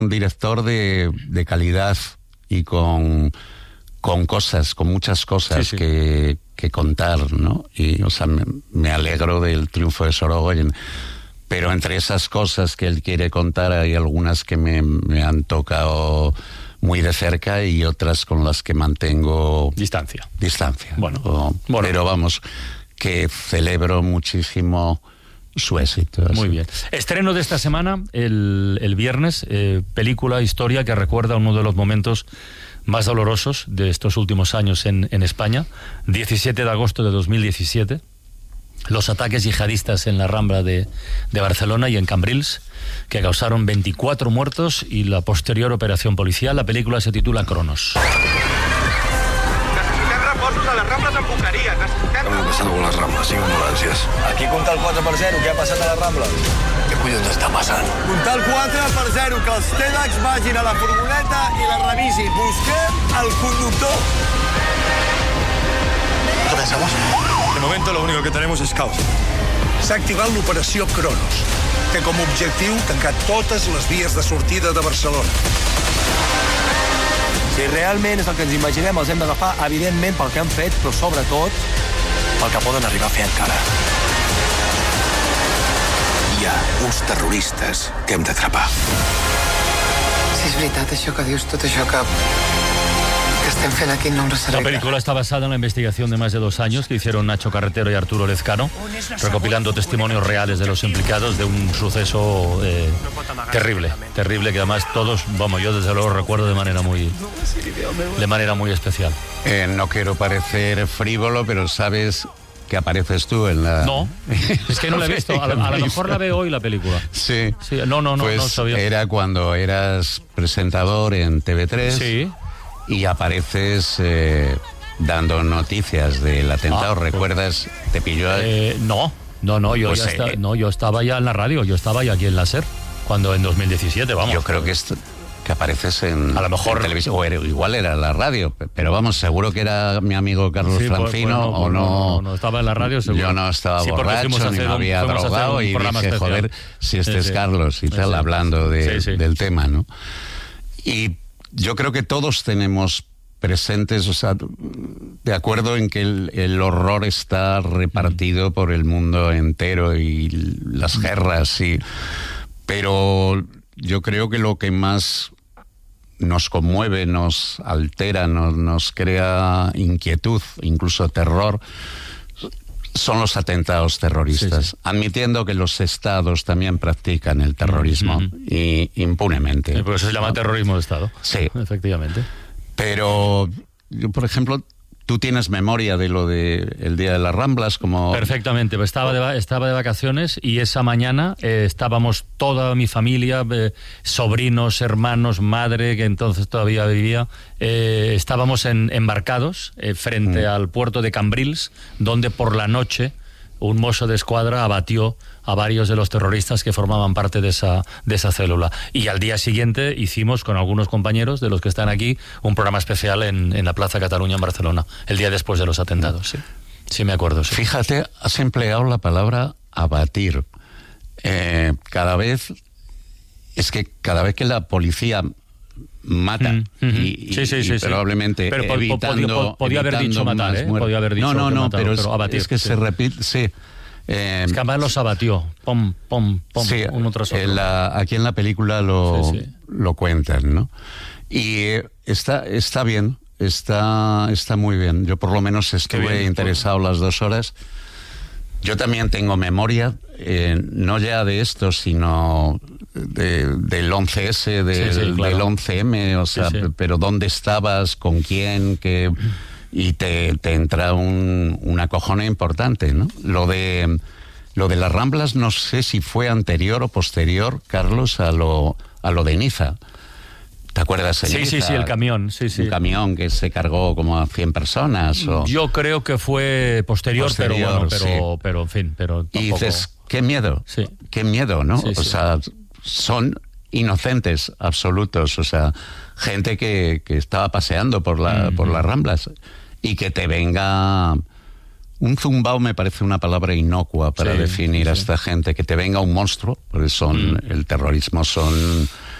un director de calidad y con muchas cosas que contar, ¿no? Y, o sea, me alegro del triunfo de Sorogoyen. Pero entre esas cosas que él quiere contar hay algunas que me han tocado muy de cerca y otras con las que mantengo distancia. Bueno. Pero vamos, que celebro muchísimo su éxito. Muy bien. Estreno de esta semana, el viernes, película, historia que recuerda uno de los momentos más dolorosos de estos últimos años en España. 17 de agosto de 2017. Los ataques yihadistas en la Rambla de Barcelona y en Cambrils, que causaron 24 muertos, y la posterior operación policial. La película se titula Cronos. Necessitem reforços a les Rambles amb Boqueria. Què m'ha passat amb les Rambles? Cinc ambulàncies. Aquí compta el 4/0, què ha passat a les Rambles? Què collons està passant? Compta el 4/0, que els TEDx vagin a la furgoneta i la revisin. Busquem el conductor. ¿Qué pensamos? De momento lo único que tenemos es caos. S'ha activat l'operació Cronos. Té com a objectiu tancar totes les vies de sortida de Barcelona. Si realment és el que ens imaginem, els hem d'agafar, evidentment, pel que han fet, però sobretot Pel que poden arribar a fer encara. Hi ha uns terroristes que hem d'atrapar. Si és veritat això que dius, tot això que estem fent aquí no ens La película está basada en la investigación de más de 2 años que hicieron Nacho Carretero y Arturo Lezcano, recopilando testimonios reales de los implicados de un suceso terrible, que además todos, vamos, yo desde luego recuerdo de manera muy especial. No quiero parecer frívolo, pero sabes que apareces tú en la... No, es que no la he visto. A lo mejor la veo hoy la película. Sí. No pues sabía. Era cuando eras presentador en TV3. Sí. Y apareces dando noticias del atentado. ¿Recuerdas? ¿Te pilló? No, yo estaba ya en la radio, yo estaba ya aquí en la SER, cuando en 2017, vamos. Yo creo que apareces en, a lo mejor, en televisión, o igual era la radio, pero vamos, seguro que era mi amigo Carlos Francino, o no estaba en la radio, seguro. Yo no estaba borracho, ni me había drogado, y dije, especial. joder, si este es Carlos y tal, hablando del tema, ¿no? Y yo creo que todos tenemos presentes, o sea, de acuerdo en que el horror está repartido por el mundo entero y las guerras, pero yo creo que lo que más nos conmueve, nos altera, nos crea inquietud, incluso terror, son los atentados terroristas, admitiendo que los estados también practican el terrorismo y impunemente. Por eso se llama terrorismo de Estado. Sí. Efectivamente. Pero yo, por ejemplo, tú tienes memoria de lo del Día de las Ramblas, como... Perfectamente, pues estaba de vacaciones y esa mañana estábamos toda mi familia, sobrinos, hermanos, madre, que entonces todavía vivía, estábamos embarcados frente al puerto de Cambrils, donde por la noche un mozo de escuadra abatió a varios de los terroristas que formaban parte de esa célula. Y al día siguiente hicimos con algunos compañeros de los que están aquí un programa especial en la Plaza Cataluña en Barcelona, el día después de los atentados. Sí me acuerdo. Sí. Fíjate, has empleado la palabra abatir. Cada vez que la policía mata y probablemente pero evitando podía haber dicho matar, podía haber dicho pero abatir, es que se repite, sí. Es que además los abatió, pom, sí, uno tras otro. Aquí en la película lo cuentan, ¿no? Y está bien, está muy bien. Yo por lo menos estuve interesado las 2 horas. Yo también tengo memoria, no ya de esto, sino del 11S, del 11M, o sea, pero ¿dónde estabas? ¿Con quién? Y te entra un acojone importante, ¿no? Lo de las Ramblas no sé si fue anterior o posterior, Carlos, a lo de Niza. ¿Te acuerdas? Sí, el camión, Un camión que se cargó como a 100 personas. Yo creo que fue posterior, pero en fin, pero tampoco... Y dices, qué miedo, ¿no? O sea, son inocentes absolutos, o sea, gente que estaba paseando por las Ramblas y que te venga... Un zumbao me parece una palabra inocua para definir a esta gente, que te venga un monstruo, porque el terrorismo son